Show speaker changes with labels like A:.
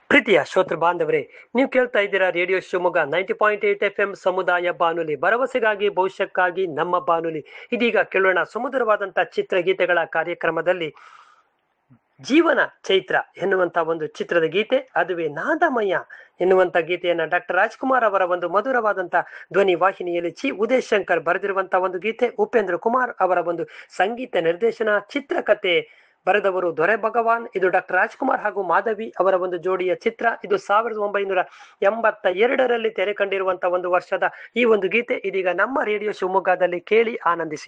A: ಪ್ರೀತಿಯ ಶ್ರೋತೃ ಬಾಂಧವರೇ, ನೀವು ಕೇಳ್ತಾ ಇದ್ದೀರಾ ರೇಡಿಯೋ ಶಿವಮೊಗ್ಗ 90.8 FM ಸಮುದಾಯ ಬಾನುಲಿ, ಭರವಸೆಗಾಗಿ ಭವಿಷ್ಯಕ್ಕಾಗಿ ನಮ್ಮ ಬಾನುಲಿ. ಇದೀಗ ಕೇಳೋಣ ಸುಮಧುರವಾದಂಥ ಚಿತ್ರಗೀತೆಗಳ ಕಾರ್ಯಕ್ರಮದಲ್ಲಿ ಜೀವನ ಚೈತ್ರ ಎನ್ನುವಂತ ಒಂದು ಚಿತ್ರದ ಗೀತೆ, ಅದುವೇ ನಾದಮಯ ಎನ್ನುವಂತ ಗೀತೆಯನ್ನ ಡಾಕ್ಟರ್ ರಾಜ್ಕುಮಾರ್ ಅವರ ಒಂದು ಮಧುರವಾದಂತ ಧ್ವನಿ ವಾಹಿನಿಯಲ್ಲಿ ಉದಯ್ ಶಂಕರ್ ಬರೆದಿರುವಂತಹ ಒಂದು ಗೀತೆ, ಉಪೇಂದ್ರ ಕುಮಾರ್ ಅವರ ಒಂದು ಸಂಗೀತ ನಿರ್ದೇಶನ, ಚಿತ್ರಕಥೆ ಬರೆದವರು ದೊರೆ ಭಗವಾನ್. ಇದು ಡಾಕ್ಟರ್ ರಾಜ್ಕುಮಾರ್ ಹಾಗೂ ಮಾಧವಿ ಅವರ ಒಂದು ಜೋಡಿಯ ಚಿತ್ರ. ಇದು 1982ರಲ್ಲಿ ತೆರೆ ಕಂಡಿರುವಂತಹ ಒಂದು ವರ್ಷದ ಈ ಒಂದು ಗೀತೆ ಇದೀಗ ನಮ್ಮ ರೇಡಿಯೋ ಶಿವಮೊಗ್ಗದಲ್ಲಿ ಕೇಳಿ ಆನಂದಿಸಿ.